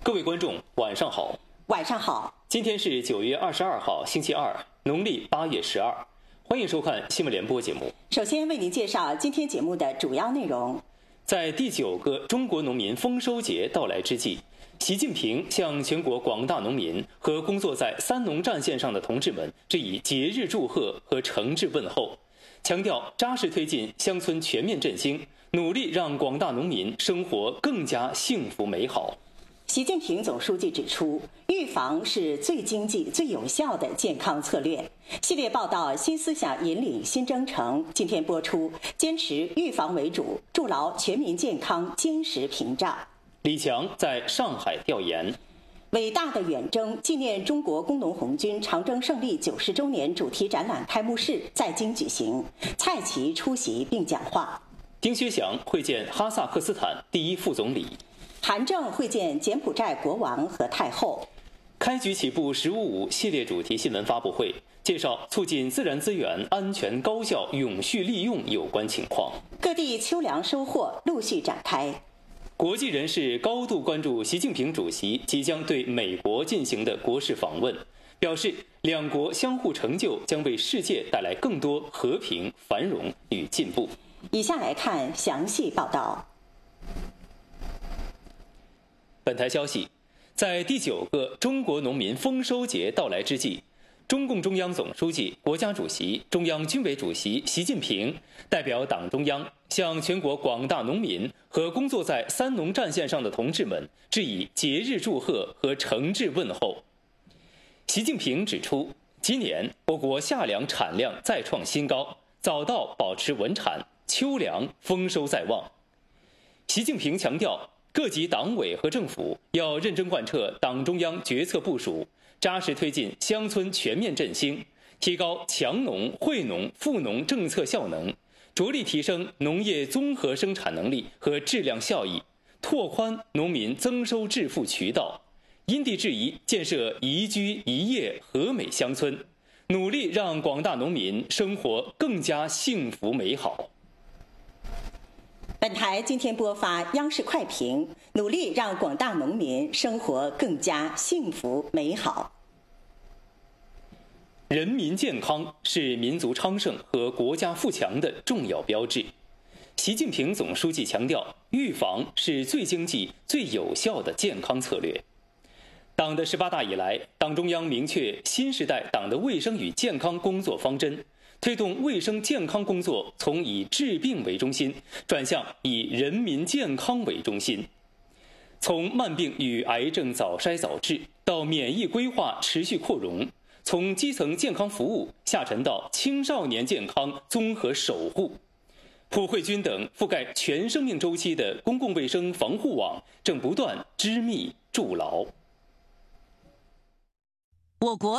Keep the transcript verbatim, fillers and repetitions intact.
各位观众，晚上好。 晚上好。 今天是九月二十二号，星期二，农历八月十二。欢迎收看新闻联播节目。 首先为您介绍今天节目的主要内容。 在第九个中国农民丰收节到来之际，习近平向全国广大农民和工作在三农战线上的同志们致以节日祝贺和诚挚问候，强调扎实推进乡村全面振兴，努力让广大农民生活更加幸福美好。 习近平总书记指出，预防是最经济、最有效的健康策略。系列报道《新思想引领新征程》今天播出，坚持预防为主，筑牢全民健康坚实屏障。 李强在上海调研。 伟大的远征纪念中国工农红军长征胜利九十周年主题展览开幕式在京举行，蔡奇出席并讲话。 丁薛祥会见哈萨克斯坦第一副总理。 韩正会见柬埔寨国王和太后。 开局起步“十五五”系列主题新闻发布会，介绍促进自然资源安全高效永续利用有关情况。 各地秋粮收获陆续展开。 国际人士高度关注习近平主席即将对美国进行的国事访问，表示两国相互成就将为世界带来更多和平、繁荣与进步。 以下来看详细报道。 本台消息，在第九个中国农民丰收节到来之际，中共中央总书记、国家主席、中央军委主席习近平代表党中央向全国广大农民和工作在三农战线上的同志们致以节日祝贺和诚挚问候。习近平指出，今年我国夏粮产量再创新高，早稻保持稳产，秋粮丰收在望。习近平强调，各级党委和政府要认真贯彻党中央决策部署，扎实推进乡村全面振兴，提高强农、惠农、富农政策效能，着力提升农业综合生产能力和质量效益，拓宽农民增收致富渠道，因地制宜建设宜居宜业和美乡村，努力让广大农民生活更加幸福美好。 本台今天播发央视快评，努力让广大农民生活更加幸福美好。 人民健康是民族昌盛和国家富强的重要标志。习近平总书记强调，预防是最经济、最有效的健康策略。党的十八大以来，党中央明确新时代党的卫生与健康工作方针，推动卫生健康工作从以治病为中心转向以人民健康为中心，从慢病与癌症早筛早治到免疫规划持续扩容，从基层健康服务下沉到青少年健康综合守护，普惠均等覆盖全生命周期的公共卫生防护网正不断织密筑牢。 我国